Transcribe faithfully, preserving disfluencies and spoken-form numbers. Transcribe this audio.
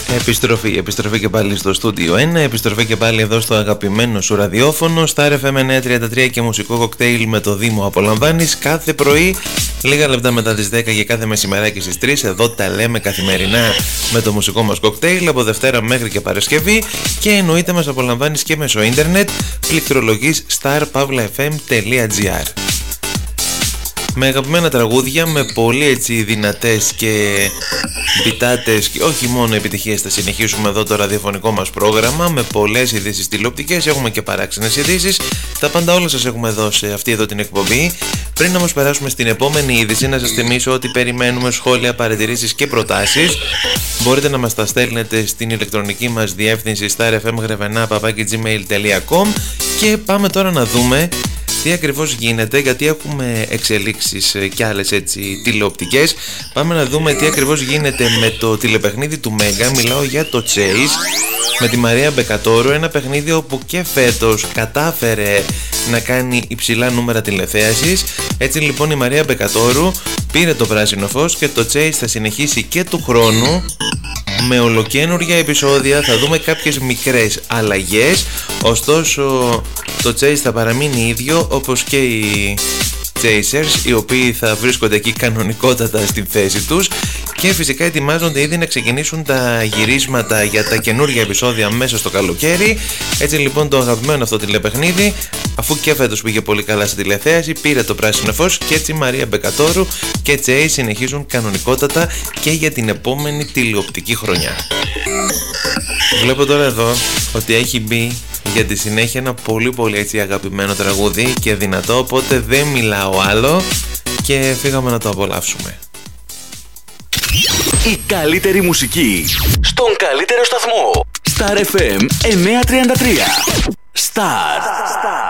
Επιστροφή, επιστροφή και πάλι στο στούντιο ένα, επιστροφή και πάλι εδώ στο αγαπημένο σου ραδιόφωνο, Star εφ εμ εννιακόσια τριάντα τρία και μουσικό κοκτέιλ με το Δήμο απολαμβάνεις κάθε πρωί, λίγα λεπτά μετά τις δέκα και κάθε μεσημεράκι στις τρεις. Εδώ τα λέμε καθημερινά με το μουσικό μας κοκτέιλ από Δευτέρα μέχρι και Παρασκευή και εννοείται μας απολαμβάνεις και μέσω ίντερνετ, πληκτρολογής star pavla f m τελεία g r. Με αγαπημένα τραγούδια, με πολύ έτσι δυνατές και μπιτάτες και όχι μόνο επιτυχίες, θα συνεχίσουμε εδώ το ραδιοφωνικό μας πρόγραμμα με πολλές ειδήσεις τηλεοπτικές, έχουμε και παράξενες ειδήσεις, τα πάντα όλα σας έχουμε εδώ σε αυτή εδώ την εκπομπή. Πριν όμως περάσουμε στην επόμενη είδηση, να σας θυμίσω ότι περιμένουμε σχόλια, παρατηρήσεις και προτάσεις. Μπορείτε να μας τα στέλνετε στην ηλεκτρονική μας διεύθυνση star f m grevena παπάκι gmail τελεία com και πάμε τώρα να δούμε τι ακριβώς γίνεται, γιατί έχουμε εξελίξεις και άλλες έτσι τηλεοπτικές. Πάμε να δούμε τι ακριβώς γίνεται με το τηλεπαιχνίδι του Μέγκα. Μιλάω για το Chase με τη Μαρία Μπεκατόρου, ένα παιχνίδι όπου και φέτος κατάφερε να κάνει υψηλά νούμερα τηλεθέασης. Έτσι λοιπόν η Μαρία Μπεκατόρου πήρε το πράσινο φως και το Chase θα συνεχίσει και του χρόνου με ολοκαίνουργια επεισόδια. Θα δούμε κάποιες μικρές αλλαγές, ωστόσο το Chase θα παραμείνει ίδιο όπως και οι Chasers, οι οποίοι θα βρίσκονται εκεί κανονικότατα στην θέση τους και φυσικά ετοιμάζονται ήδη να ξεκινήσουν τα γυρίσματα για τα καινούργια επεισόδια μέσα στο καλοκαίρι. Έτσι λοιπόν το αγαπημένο αυτό τηλεπαιχνίδι, αφού και φέτος πήγε πολύ καλά στη τηλεθέαση, πήρε το πράσινο φως και έτσι Μαρία Μπεκατόρου και Chase συνεχίζουν κανονικότατα και για την επόμενη τηλεοπτική χρονιά. Βλέπω τώρα εδώ ότι έχει μπει για τη συνέχεια ένα πολύ πολύ έτσι αγαπημένο τραγούδι και δυνατό, οπότε δεν μιλάω άλλο και φύγαμε να το απολαύσουμε. Η καλύτερη μουσική στον καλύτερο σταθμό. Star εφ εμ εννιακόσια τριάντα τρία. Star.